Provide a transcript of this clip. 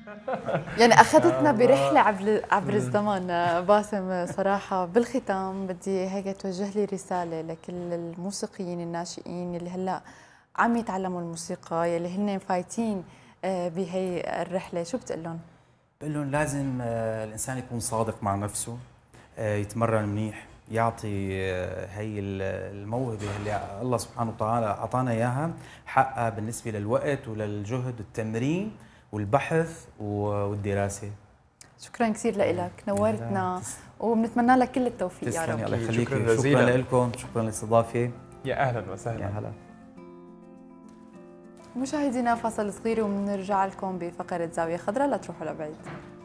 يعني أخذتنا برحلة عبر الزمن باسم. صراحة بالختام بدي هيك توجه لي رسالة لكل الموسيقيين الناشئين اللي هلا عم يتعلموا الموسيقى، يلي هن فايتين بهي الرحلة، شو بتقول لهم؟ بقول لهم لازم الانسان يكون صادق مع نفسه، يتمرن منيح، يعطي هي الموهبه اللي الله سبحانه وتعالى اعطانا اياها حقها بالنسبه للوقت وللجهد والتمرين والبحث والدراسه. شكرا كثير لك، نورتنا وبنتمنى لك كل التوفيق يا رب. تسلمي، الله يخليك. شكرا جزيلا. شكرا لكم، شكرا للاستضافه. يا اهلا وسهلا. يا هلا. مشاهدينا فاصل صغير وبنرجع لكم بفقرة زاوية خضراء، لا تروحوا لبعيد.